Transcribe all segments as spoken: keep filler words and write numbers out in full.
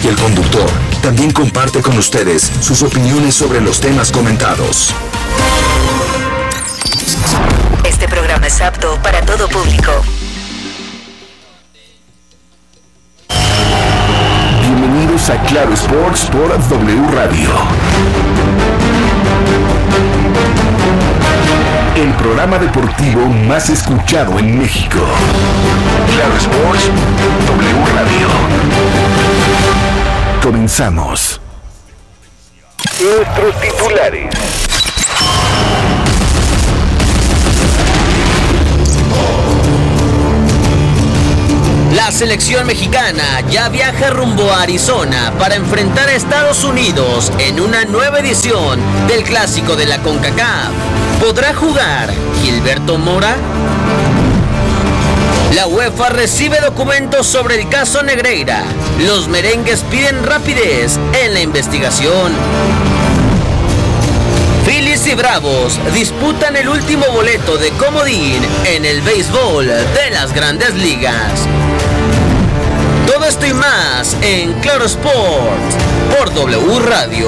y el conductor también comparte con ustedes sus opiniones sobre los temas comentados. Este programa es apto para todo público. Bienvenidos a Claro Sports por W Radio. El programa deportivo más escuchado en México. Claro Sports, W Radio. Comenzamos. Nuestros titulares. La selección mexicana ya viaja rumbo a Arizona para enfrentar a Estados Unidos en una nueva edición del Clásico de la CONCACAF. ¿Podrá jugar Gilberto Mora? La UEFA recibe documentos sobre el caso Negreira. Los merengues piden rapidez en la investigación. Phillies y Bravos disputan el último boleto de comodín en el béisbol de las Grandes Ligas. Todo esto y más en Claro Sports por W Radio.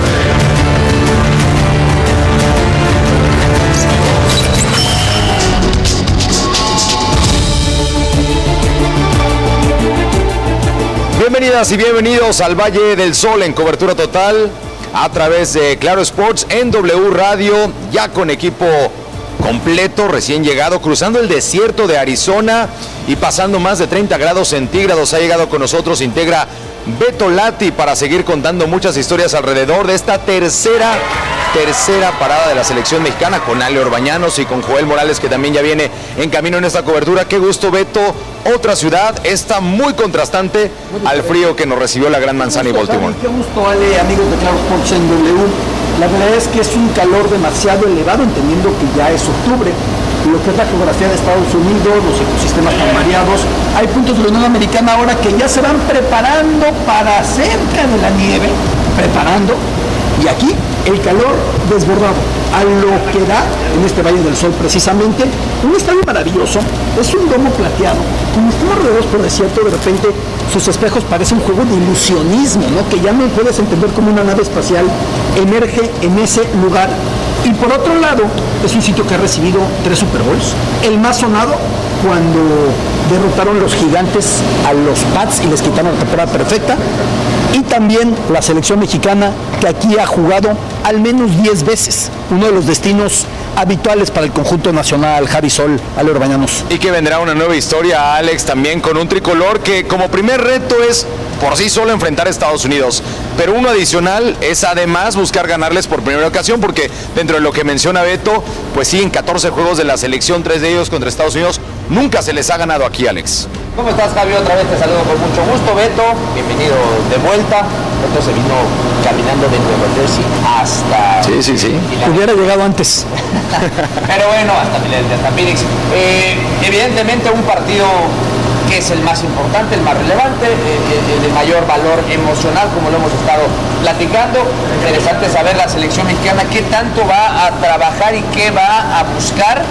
Bienvenidas y bienvenidos al Valle del Sol en cobertura total a través de Claro Sports en W Radio, ya con equipo completo, recién llegado, cruzando el desierto de Arizona y pasando más de treinta grados centígrados. Ha llegado con nosotros, integra Beto Lati para seguir contando muchas historias alrededor de esta tercera, tercera parada de la selección mexicana con Ale Orbañanos y con Joel Morales, que también ya viene en camino en esta cobertura. Qué gusto, Beto. Otra ciudad, está muy contrastante al frío que nos recibió la Gran Manzana y Baltimore. Qué gusto, Ale, amigos de Claro Sports en W. La verdad es que es un calor demasiado elevado, entendiendo que ya es octubre. Lo que es la geografía de Estados Unidos, los ecosistemas tan variados. Hay puntos de la Unión Americana ahora que ya se van preparando para cerca de la nieve, preparando. Y aquí el calor desbordado, a lo que da en este Valle del Sol precisamente, un estadio maravilloso, es un domo plateado, como estamos rodeados por desierto, de repente sus espejos parecen un juego de ilusionismo, ¿no? Que ya no puedes entender cómo una nave espacial emerge en ese lugar. Y por otro lado, es un sitio que ha recibido tres Super Bowls, el más sonado cuando derrotaron los Gigantes a los Pats y les quitaron la temporada perfecta, y también la selección mexicana, que aquí ha jugado al menos diez veces, uno de los destinos habituales para el conjunto nacional. Javi Sol, Ale Orbañanos. Y que vendrá una nueva historia, Alex, también con un tricolor que como primer reto es por sí solo enfrentar a Estados Unidos, pero uno adicional es además buscar ganarles por primera ocasión, porque dentro de lo que menciona Beto, pues sí, en catorce juegos de la selección, tres de ellos contra Estados Unidos, nunca se les ha ganado aquí, Alex. ¿Cómo estás, Javi? Otra vez te saludo con mucho gusto, Beto. Bienvenido de vuelta. Beto se vino caminando dentro de Jersey hasta... Sí, sí, sí. Hubiera llegado antes. Pero bueno, hasta Philadelphia, hasta Phoenix. Eh, evidentemente un partido que es el más importante, el más relevante, eh, el de mayor valor emocional, como lo hemos estado platicando. Interesante saber la selección mexicana qué tanto va a trabajar y qué va a buscar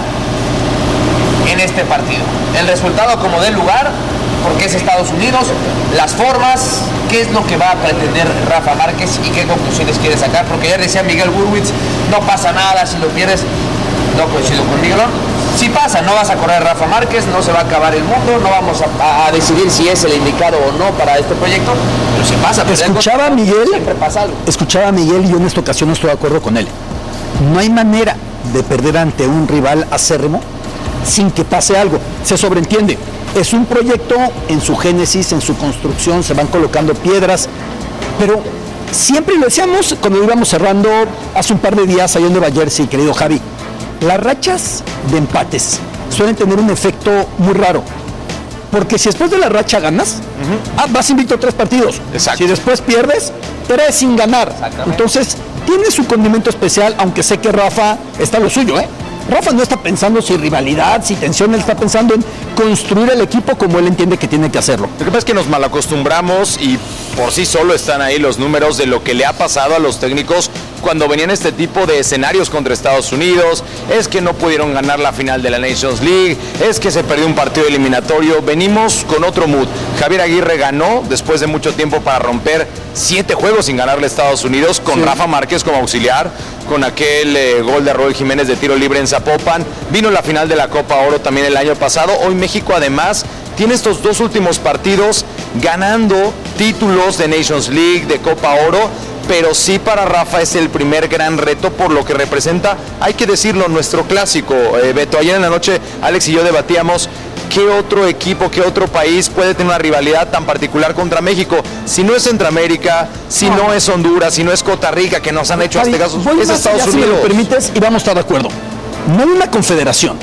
en este partido. El resultado como del lugar, porque es Estados Unidos, las formas, qué es lo que va a pretender Rafa Márquez y qué conclusiones quiere sacar, porque ya decía Miguel Burwitz, no pasa nada si lo pierdes. No coincido conmigo, ¿no? Si pasa, no vas a correr Rafa Márquez, no se va a acabar el mundo, no vamos a, a decidir si es el indicado o no para este proyecto, pero si pasa, pues escuchaba a Miguel, siempre pasa algo. Escuchaba a Miguel y yo en esta ocasión no estoy de acuerdo con él. No hay manera de perder ante un rival acérrimo sin que pase algo. Se sobreentiende, es un proyecto en su génesis, en su construcción, se van colocando piedras, pero siempre lo decíamos cuando íbamos cerrando hace un par de días allá en Nueva Jersey, querido Javi, las rachas de empates suelen tener un efecto muy raro, porque si después de la racha ganas, uh-huh. ah, vas invicto tres partidos. Exacto. Si después pierdes, tres sin ganar. Entonces tiene su condimento especial, aunque sé que Rafa está lo suyo, ¿eh? Rafa no está pensando si rivalidad, si tensión, él está pensando en construir el equipo como él entiende que tiene que hacerlo. Lo que pasa es que nos malacostumbramos y por sí solo están ahí los números de lo que le ha pasado a los técnicos cuando venían este tipo de escenarios contra Estados Unidos, es que no pudieron ganar la final de la Nations League, es que se perdió un partido eliminatorio. Venimos con otro mood. Javier Aguirre ganó después de mucho tiempo para romper siete juegos sin ganarle a Estados Unidos, con sí. Rafa Márquez como auxiliar, con aquel eh, gol de Raúl Jiménez de tiro libre en Zapopan. Vino la final de la Copa Oro también el año pasado. Hoy México además tiene estos dos últimos partidos ganando títulos de Nations League, de Copa Oro, pero sí para Rafa es el primer gran reto por lo que representa, hay que decirlo, nuestro clásico. Eh, Beto, ayer en la noche Alex y yo debatíamos qué otro equipo, qué otro país puede tener una rivalidad tan particular contra México. Si no es Centroamérica, si no, no es Honduras, si no es Costa Rica, que nos han hecho hasta casos, es Estados Unidos. Si me lo permites, y vamos a estar de acuerdo. No hay una confederación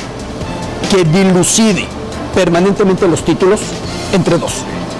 que dilucide permanentemente los títulos entre dos.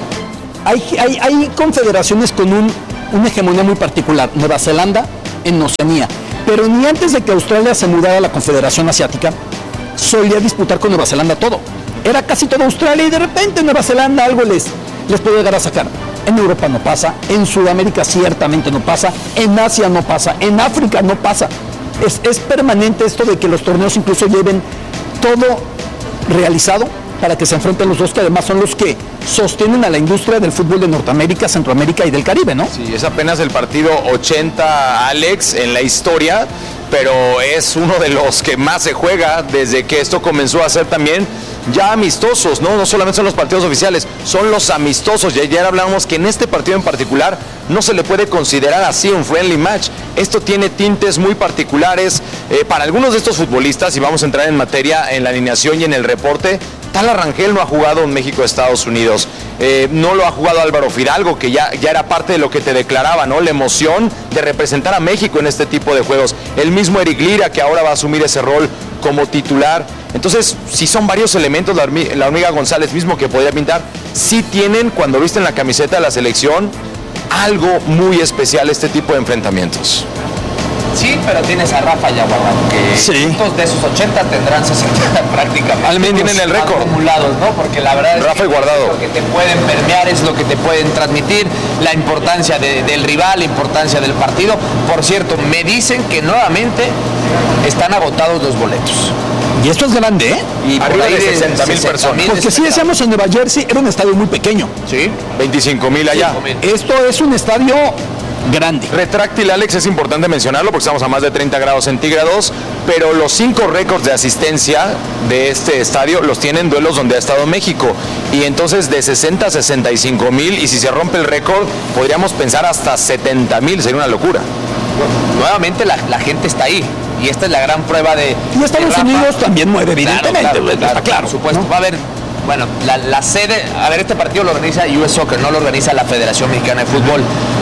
Hay, hay, hay confederaciones con un, una hegemonía muy particular. Nueva Zelanda en Oceanía, pero ni antes de que Australia se mudara a la Confederación Asiática, solía disputar con Nueva Zelanda todo. Era casi toda Australia y de repente Nueva Zelanda algo les, les puede llegar a sacar. En Europa no pasa, en Sudamérica ciertamente no pasa, en Asia no pasa, en África no pasa. Es, es permanente esto de que los torneos incluso lleven todo realizado para que se enfrenten los dos, que además son los que sostienen a la industria del fútbol de Norteamérica, Centroamérica y del Caribe, ¿no? Sí, es apenas el partido ochenta, Alex, en la historia, pero es uno de los que más se juega desde que esto comenzó a ser también ya amistosos, ¿no? No solamente son los partidos oficiales, son los amistosos. Y ayer hablábamos que en este partido en particular no se le puede considerar así un friendly match. Esto tiene tintes muy particulares eh, para algunos de estos futbolistas, y vamos a entrar en materia en la alineación y en el reporte. Tala Rangel no ha jugado en México-Estados Unidos, eh, no lo ha jugado Álvaro Fidalgo, que ya, ya era parte de lo que te declaraba, ¿no? La emoción de representar a México en este tipo de juegos. El mismo Eric Lira, que ahora va a asumir ese rol como titular. Entonces, si son varios elementos, la, hormiga, la hormiga González mismo que podría pintar, sí tienen, cuando visten la camiseta de la selección, algo muy especial este tipo de enfrentamientos. Sí, pero tienes a Rafa ya guardado, que sí. Juntos de esos ochenta tendrán sesenta prácticamente. Al menos tienen el récord. Acumulados, ¿no? Porque la verdad es Rafa que y Guardado. Es lo que te pueden permear, es lo que te pueden transmitir, la importancia de, del rival, la importancia del partido. Por cierto, me dicen que nuevamente están agotados los boletos. Y esto es grande, ¿eh? Y arriba de sesenta mil personas. Porque si decíamos en Nueva Jersey, era un estadio muy pequeño. Sí, veinticinco mil allá. Esto es un estadio grande. Retráctil, Alex, es importante mencionarlo porque estamos a más de treinta grados centígrados, pero los cinco récords de asistencia de este estadio los tienen duelos donde ha estado México. Y entonces de sesenta a sesenta y cinco mil, y si se rompe el récord, podríamos pensar hasta setenta mil, sería una locura. Bueno, nuevamente la, la gente está ahí. Y esta es la gran prueba de... Y Estados de Unidos también mueve, evidentemente. Claro, claro, claro, claro, por supuesto. ¿no? Va a haber, bueno, la, la sede... A ver, este partido lo organiza U S Soccer, no lo organiza la Federación Mexicana de Fútbol.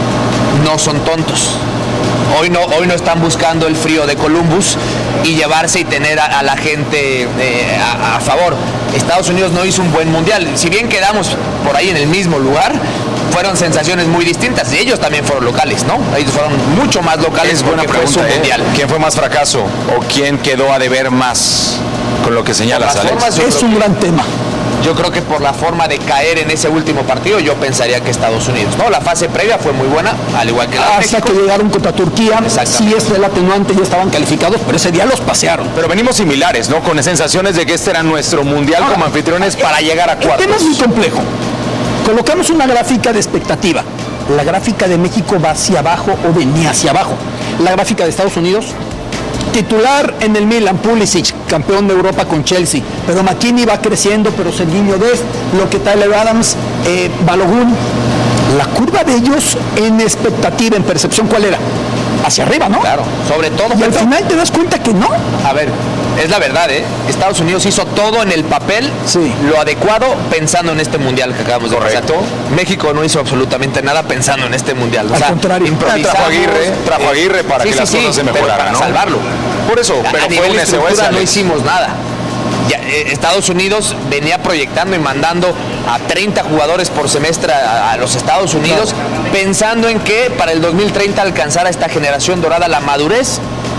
No son tontos. Hoy no, hoy no están buscando el frío de Columbus y llevarse y tener a, a la gente eh, a, a favor. Estados Unidos no hizo un buen mundial. Si bien quedamos por ahí en el mismo lugar, fueron sensaciones muy distintas. Y ellos también fueron locales, ¿no? Ellos fueron mucho más locales. Es buena pregunta, fue su ¿eh? mundial. ¿Quién fue más fracaso o quién quedó a deber más con lo que señalas, Alex? Formas, es un gran tema. Yo creo que por la forma de caer en ese último partido, yo pensaría que Estados Unidos, ¿no? La fase previa fue muy buena, al igual que la de Hasta México. que llegaron contra Turquía, sí es el atenuante, ya estaban calificados, pero ese día los pasearon. Pero venimos similares, ¿no? Con sensaciones de que este era nuestro mundial Ahora, como anfitriones para llegar a cuartos. El tema es muy complejo. Colocamos una gráfica de expectativa. La gráfica de México va hacia abajo o venía hacia abajo. La gráfica de Estados Unidos, titular en el Milan, Pulisic, campeón de Europa con Chelsea, pero McKinney va creciendo, pero Serginho Dest, lo que Tyler Adams, eh, Balogun, la curva de ellos en expectativa, en percepción, ¿cuál era? Hacia arriba, ¿no? Claro, sobre todo. Y al final te das cuenta que no. A ver, es la verdad, ¿eh? Estados Unidos hizo todo en el papel, sí, lo adecuado pensando en este mundial que acabamos de pasar. México no hizo absolutamente nada pensando en este mundial. Al o sea, contrario, trajo a Aguirre, trajo a Aguirre para sí, que sí, las sí, cosas se mejoraran, para ¿no? salvarlo. Por eso, a, pero a fue un S O S. No hicimos nada. Ya, eh, Estados Unidos venía proyectando y mandando a treinta jugadores por semestre a, a los Estados Unidos, claro, pensando en que para el dos mil treinta alcanzara esta generación dorada la madurez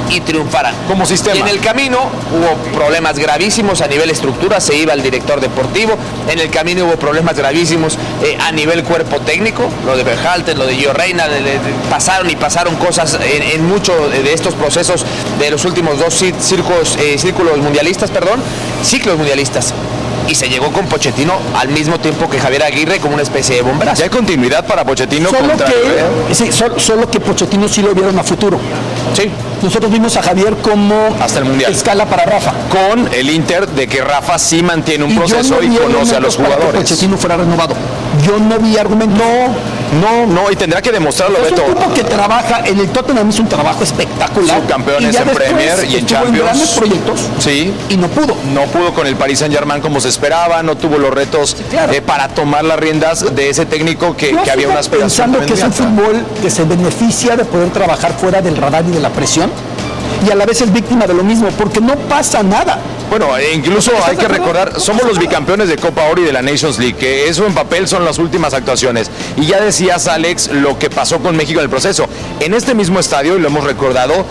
y triunfaran. Como sistema. Y en el camino hubo problemas gravísimos a nivel estructura, se iba el director deportivo, en el camino hubo problemas gravísimos eh, a nivel cuerpo técnico, lo de Berhalter, lo de Gio Reyna, de, de, de, pasaron y pasaron cosas en, en muchos de estos procesos de los últimos dos círculos, eh, círculos mundialistas, perdón, ciclos mundialistas. Y se llegó con Pochettino al mismo tiempo que Javier Aguirre como una especie de bomberazo. Ya hay continuidad para Pochettino Solo contra que, sí, solo, solo que Pochettino sí lo vieron a futuro. Sí. Nosotros vimos a Javier como hasta el Mundial. escala para Rafa. Con el Inter de que Rafa sí mantiene un Y proceso yo no y vi conoce a los argumentos para que jugadores. Pochettino fuera renovado. Yo no vi argumentos. No, no, y tendrá que demostrarlo, Es Beto. un tipo que trabaja, en el Tottenham hizo un trabajo espectacular. Subcampeones Y ya en después Premier y en estuvo Champions. grandes proyectos Sí. y no pudo. No pudo con el Paris Saint-Germain como se esperaba, no tuvo los retos claro. eh, para tomar las riendas de ese técnico que, Yo que había sigo una aspiración pensando que es un tremenda. fútbol que se beneficia de poder trabajar fuera del radar y de la presión y a la vez es víctima de lo mismo porque no pasa nada. Bueno, e incluso hay que recordar, somos los bicampeones de Copa Oro y de la Nations League, que eso en papel son las últimas actuaciones. Y ya decías, Alex, lo que pasó con México en el proceso. En este mismo estadio, y lo hemos recordado,